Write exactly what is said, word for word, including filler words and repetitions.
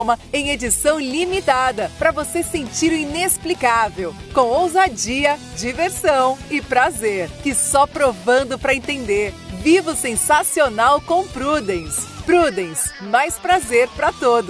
em edição limitada, para você sentir o inexplicável, com ousadia, diversão e prazer, que só provando para entender. Viva o sensacional com Prudence. Prudence, mais prazer para todos.